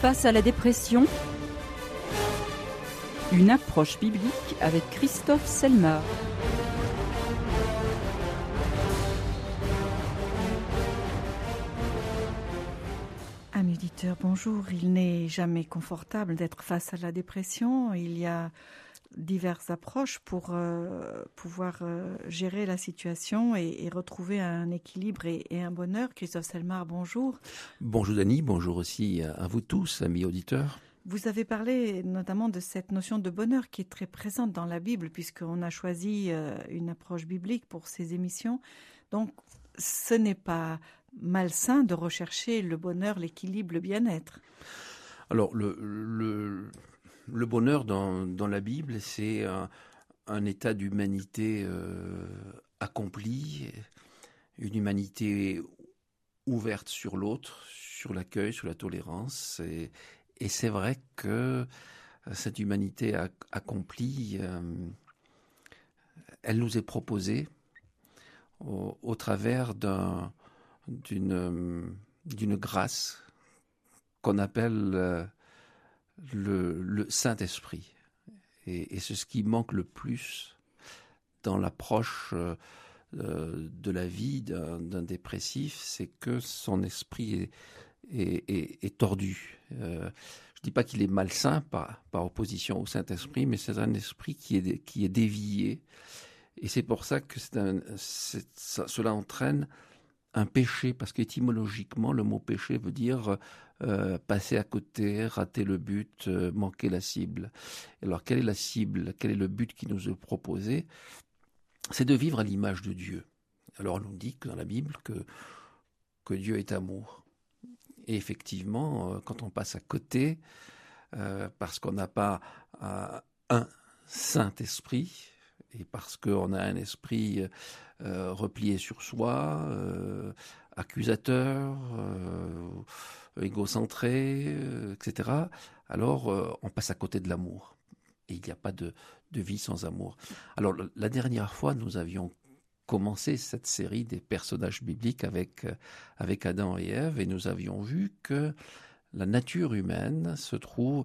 Face à la dépression, une approche biblique avec Christophe Selmar. Amis auditeurs, bonjour. Il n'est jamais confortable d'être face à la dépression. Il y a diverses approches pour pouvoir gérer la situation et retrouver un équilibre et un bonheur. Christophe Selmar, bonjour. Bonjour Dany, bonjour aussi à vous tous, amis auditeurs. Vous avez parlé notamment de cette notion de bonheur qui est très présente dans la Bible, puisqu'on a choisi une approche biblique pour ces émissions. Donc, ce n'est pas malsain de rechercher le bonheur, l'équilibre, le bien-être. Alors, le bonheur dans la Bible, c'est un état d'humanité accompli, une humanité ouverte sur l'autre, sur l'accueil, sur la tolérance. Et c'est vrai que cette humanité accomplie, elle nous est proposée au travers d'une grâce qu'on appelle le Saint-Esprit. Et c'est ce qui manque le plus dans l'approche de la vie d'un dépressif, c'est que son esprit est tordu. Je ne dis pas qu'il est malsain par opposition au Saint-Esprit, mais c'est un esprit qui est dévié. Et c'est pour ça que cela entraîne un péché, parce qu'étymologiquement, le mot péché veut dire passer à côté, rater le but, manquer la cible. Alors, quelle est la cible? Quel est le but qui nous est proposé? C'est de vivre à l'image de Dieu. Alors, on nous dit que dans la Bible que Dieu est amour. Et effectivement, quand on passe à côté, parce qu'on n'a pas un Saint-Esprit, et parce qu'on a un esprit replié sur soi, accusateur, égocentré, etc., alors on passe à côté de l'amour. Et il n'y a pas de vie sans amour. Alors la dernière fois, nous avions commencé cette série des personnages bibliques avec Adam et Ève, et nous avions vu que la nature humaine se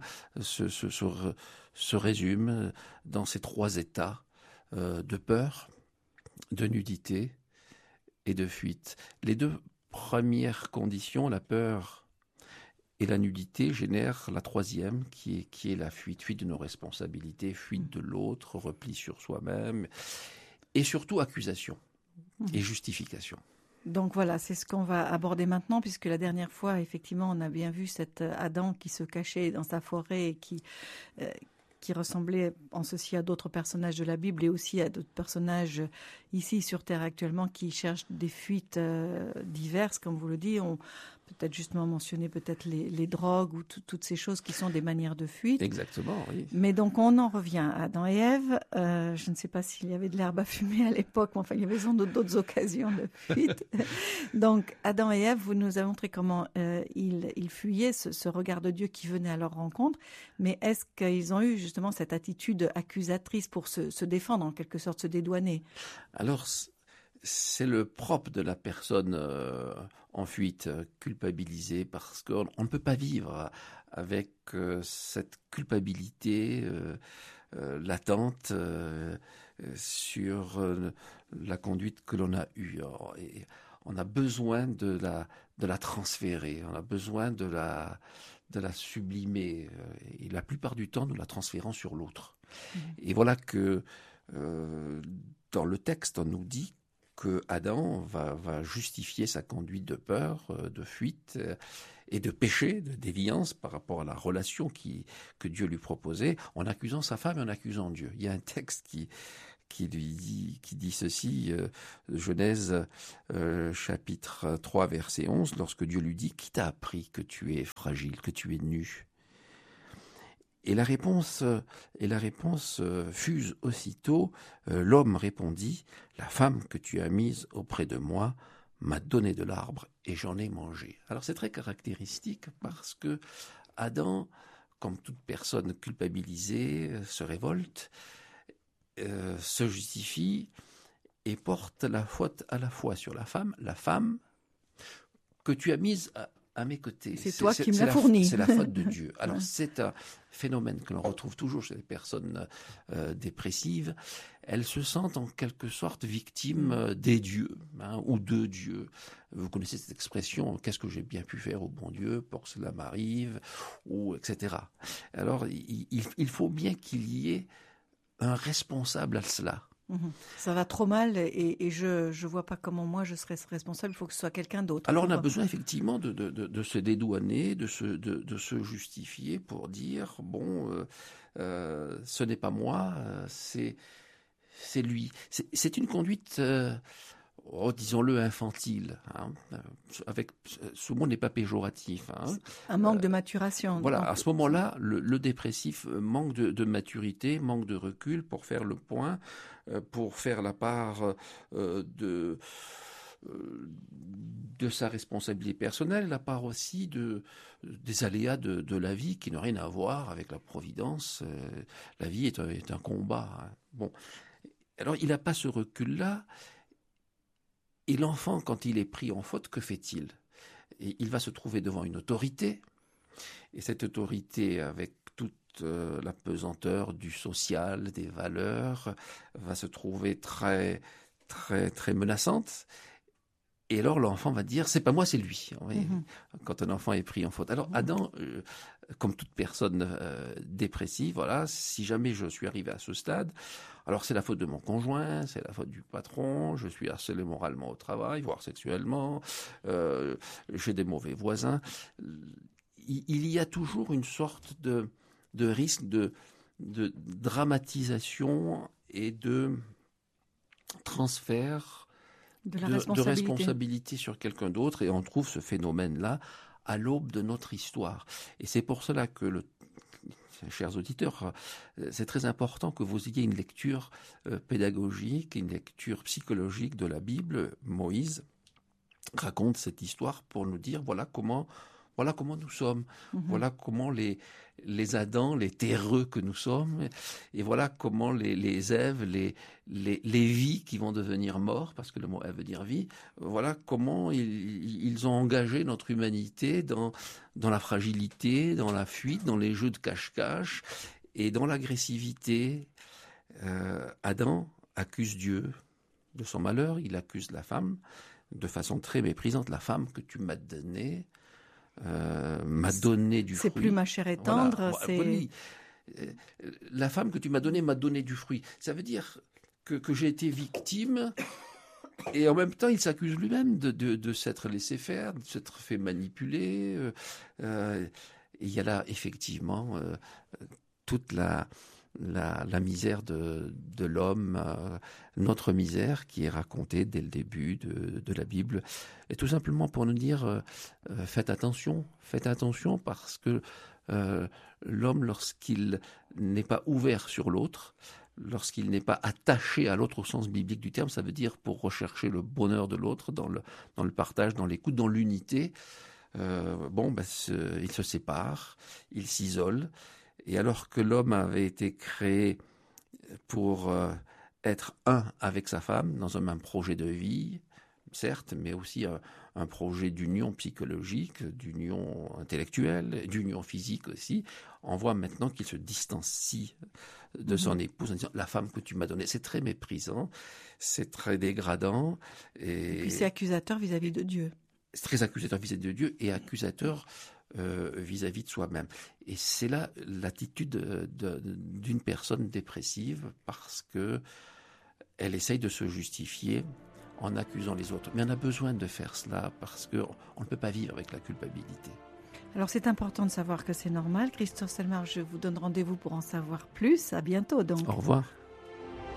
résume dans ces trois états de peur, de nudité et de fuite. Les deux premières conditions, la peur et la nudité, génèrent la troisième qui est la fuite de nos responsabilités, fuite de l'autre, repli sur soi-même et surtout accusation et justification. Donc voilà, c'est ce qu'on va aborder maintenant, puisque la dernière fois, effectivement, on a bien vu cet Adam qui se cachait dans sa forêt et qui ressemblait en ceci à d'autres personnages de la Bible et aussi à d'autres personnages ici sur Terre actuellement qui cherchent des fuites diverses, comme vous le dites. On peut-être justement mentionner peut-être les drogues ou toutes ces choses qui sont des manières de fuite. Exactement, oui. Mais donc on en revient à Adam et Ève. Je ne sais pas s'il y avait de l'herbe à fumer à l'époque, mais enfin il y avait sans doute d'autres occasions de fuite. Donc Adam et Ève, vous nous avez montré comment ils fuyaient ce regard de Dieu qui venait à leur rencontre. Mais est-ce qu'ils ont eu justement cette attitude accusatrice pour se défendre, en quelque sorte, se dédouaner? Alors, c'est le propre de la personne en fuite, culpabilisée, parce qu'on ne peut pas vivre avec cette culpabilité latente sur la conduite que l'on a eue. Et on a besoin de la transférer, on a besoin de la sublimer. Et la plupart du temps, nous la transférons sur l'autre. Et voilà que dans le texte, on nous dit que Adam va justifier sa conduite de peur, de fuite et de péché, de déviance par rapport à la relation que Dieu lui proposait, en accusant sa femme et en accusant Dieu. Il y a un texte qui dit ceci, Genèse chapitre 3 verset 11, lorsque Dieu lui dit « Qui t'a appris que tu es fragile, que tu es nu ?» Et la réponse fuse aussitôt. L'homme répondit, « La femme que tu as mise auprès de moi m'a donné de l'arbre et j'en ai mangé. » Alors c'est très caractéristique parce que Adam, comme toute personne culpabilisée, se révolte, se justifie et porte la faute à la fois sur la femme que tu as mise à mes côtés. C'est toi qui me l'as fourni. C'est la faute de Dieu. Alors, Ouais. c'est un phénomène que l'on retrouve toujours chez les personnes dépressives. Elles se sentent en quelque sorte victimes des dieux, ou de Dieu. Vous connaissez cette expression, qu'est-ce que j'ai bien pu faire au bon Dieu pour que cela m'arrive, ou etc. Alors, il faut bien qu'il y ait un responsable à cela. Ça va trop mal et je vois pas comment moi je serais responsable. Il faut que ce soit quelqu'un d'autre. Alors on a besoin effectivement de se dédouaner, de se justifier pour dire bon, ce n'est pas moi, c'est lui. C'est une conduite, disons-le, infantile. Avec ce mot n'est pas péjoratif. Un manque de maturation. Voilà, Donc, à ce moment-là, le dépressif manque de maturité, manque de recul pour faire le point, pour faire la part de sa responsabilité personnelle, la part aussi des aléas de la vie qui n'ont rien à voir avec la providence. La vie est un combat. Bon, alors il n'a pas ce recul-là. Et l'enfant, quand il est pris en faute, que fait-il ? Et il va se trouver devant une autorité. Et cette autorité, avec toute la pesanteur du social, des valeurs, va se trouver très, très, très menaçante. Et alors l'enfant va dire, c'est pas moi, c'est lui. Quand un enfant est pris en faute. Alors Adam, comme toute personne dépressive, voilà, si jamais je suis arrivé à ce stade, alors c'est la faute de mon conjoint, c'est la faute du patron, je suis harcelé moralement au travail, voire sexuellement, j'ai des mauvais voisins. Il y a toujours une sorte de risque de dramatisation et de transfert de responsabilité sur quelqu'un d'autre, et on trouve ce phénomène-là à l'aube de notre histoire. Et c'est pour cela que, chers auditeurs, c'est très important que vous ayez une lecture pédagogique, une lecture psychologique de la Bible. Moïse raconte cette histoire pour nous dire voilà comment nous sommes, voilà comment les Adams, les terreux que nous sommes, et voilà comment les Èves, les vies qui vont devenir morts, parce que le mot Ève veut dire vie, voilà comment ils ont engagé notre humanité dans la fragilité, dans la fuite, dans les jeux de cache-cache, et dans l'agressivité. Adam accuse Dieu de son malheur, il accuse la femme de façon très méprisante, la femme que tu m'as donnée, m'a donné du fruit. C'est plus ma chair et tendre. Voilà. Oui. La femme que tu m'as donnée m'a donné du fruit. Ça veut dire que j'ai été victime, et en même temps il s'accuse lui-même de s'être laissé faire, de s'être fait manipuler. Il y a là effectivement toute la misère de l'homme, notre misère qui est racontée dès le début de la Bible, et tout simplement pour nous dire faites attention parce que l'homme, lorsqu'il n'est pas ouvert sur l'autre, lorsqu'il n'est pas attaché à l'autre au sens biblique du terme, ça veut dire pour rechercher le bonheur de l'autre dans le partage, dans l'écoute, dans l'unité, il se sépare, il s'isole. Et alors que l'homme avait été créé pour être un avec sa femme, dans un même projet de vie, certes, mais aussi un projet d'union psychologique, d'union intellectuelle, d'union physique aussi, on voit maintenant qu'il se distancie de son épouse en disant « la femme que tu m'as donnée ». C'est très méprisant, c'est très dégradant. Et puis c'est accusateur vis-à-vis de Dieu. C'est très accusateur vis-à-vis de Dieu et accusateur vis-à-vis de soi-même. Et c'est là l'attitude d'une personne dépressive, parce que elle essaye de se justifier en accusant les autres. Mais on a besoin de faire cela parce qu'on ne peut pas vivre avec la culpabilité. Alors c'est important de savoir que c'est normal. Christophe Selmar, je vous donne rendez-vous pour en savoir plus. À bientôt donc. Au revoir.